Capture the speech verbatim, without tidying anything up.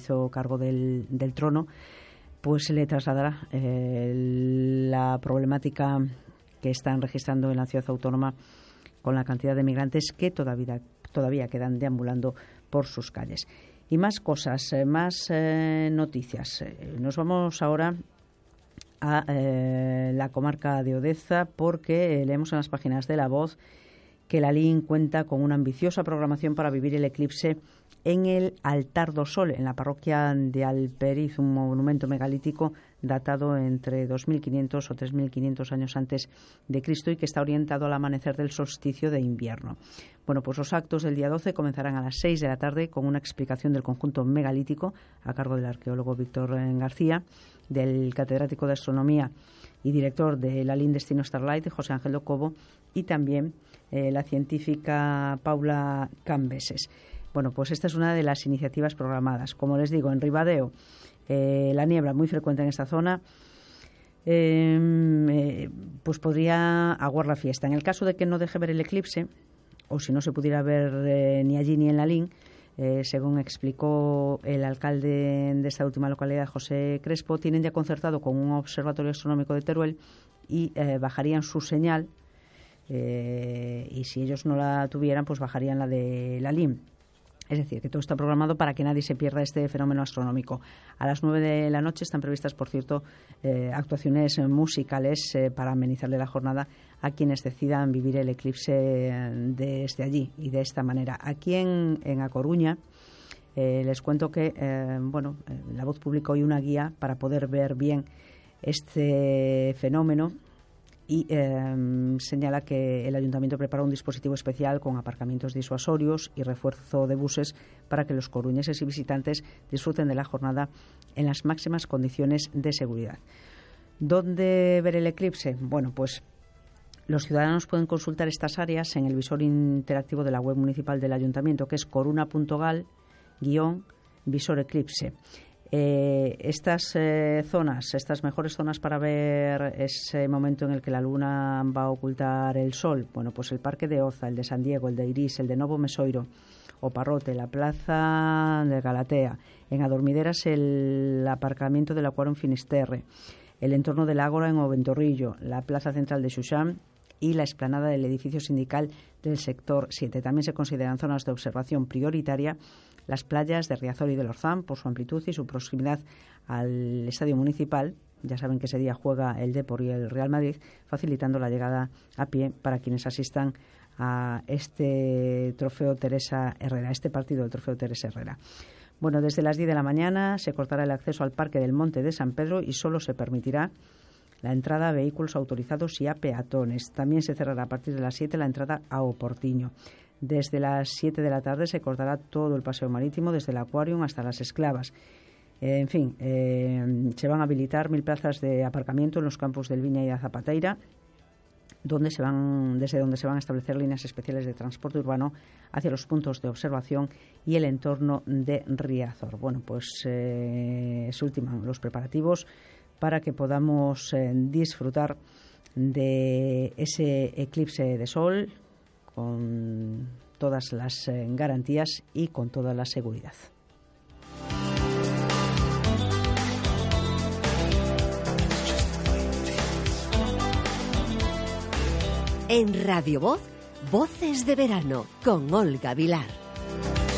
hizo cargo del, del trono, pues se le trasladará eh, la problemática que están registrando en la ciudad autónoma con la cantidad de migrantes que todavía, todavía quedan deambulando por sus calles. Y más cosas, eh, más eh, noticias. Eh, nos vamos ahora a eh, la comarca de Odeza, porque eh, leemos en las páginas de La Voz que la L I N cuenta con una ambiciosa programación para vivir el eclipse en el Altar do Sol, en la parroquia de Alperiz, un monumento megalítico datado entre dos mil quinientos o tres mil quinientos años antes de Cristo y que está orientado al amanecer del solsticio de invierno. Bueno, pues los actos del día doce comenzarán a las seis de la tarde con una explicación del conjunto megalítico a cargo del arqueólogo Víctor García, del catedrático de astronomía y director de la L I N Destino Starlight, José Ángel do Cobo, y también eh, la científica Paula Cambeses. Bueno, pues esta es una de las iniciativas programadas. Como les digo, en Ribadeo, eh, la niebla muy frecuente en esta zona, eh, eh, pues podría aguar la fiesta. En el caso de que no deje ver el eclipse, o si no se pudiera ver eh, ni allí ni en la L I N, eh, según explicó el alcalde de esta última localidad, José Crespo, tienen ya concertado con un observatorio astronómico de Teruel y eh, bajarían su señal, eh, y si ellos no la tuvieran, pues bajarían la de la L I N. Es decir, que todo está programado para que nadie se pierda este fenómeno astronómico. A las nueve de la noche están previstas, por cierto, eh, actuaciones musicales eh, para amenizarle la jornada a quienes decidan vivir el eclipse desde allí y de esta manera. Aquí en, en A Coruña eh, les cuento que eh, bueno, eh, La Voz publicó hoy una guía para poder ver bien este fenómeno. Y eh, señala que el ayuntamiento prepara un dispositivo especial con aparcamientos disuasorios y refuerzo de buses para que los coruñeses y visitantes disfruten de la jornada en las máximas condiciones de seguridad. ¿Dónde ver el eclipse? Bueno, pues los ciudadanos pueden consultar estas áreas en el visor interactivo de la web municipal del ayuntamiento, que es coruna punto gal guión visor eclipse. Eh, estas eh, zonas, estas mejores zonas para ver ese momento en el que la luna va a ocultar el sol, bueno, pues el Parque de Oza, el de San Diego, el de Irís, el de Novo Mesoiro, o Parrote, la Plaza de Galatea, en Adormideras el aparcamiento del Aquarium Finisterre, el entorno del Ágora en Oventorrillo, la Plaza Central de Xuxán y la explanada del edificio sindical del sector siete. También se consideran zonas de observación prioritaria las playas de Riazor y del Orzán por su amplitud y su proximidad al estadio municipal. Ya saben que ese día juega el Depor y el Real Madrid, facilitando la llegada a pie para quienes asistan a este trofeo Teresa Herrera, este partido del trofeo Teresa Herrera. Bueno, desde las diez de la mañana se cortará el acceso al Parque del Monte de San Pedro y solo se permitirá la entrada a vehículos autorizados y a peatones. También se cerrará a partir de las siete la entrada a Oportiño. Desde las siete de la tarde se cortará todo el paseo marítimo, desde el Aquarium hasta las Esclavas. Eh, en fin, eh, se van a habilitar mil plazas de aparcamiento en los campos del Viña y de Zapateira, donde se van, desde donde se van a establecer líneas especiales de transporte urbano hacia los puntos de observación y el entorno de Riazor. Bueno, pues eh, se ultiman los preparativos para que podamos eh, disfrutar de ese eclipse de sol con todas las eh, garantías y con toda la seguridad. En Radio Voz, Voces de Verano, con Olga Vilar.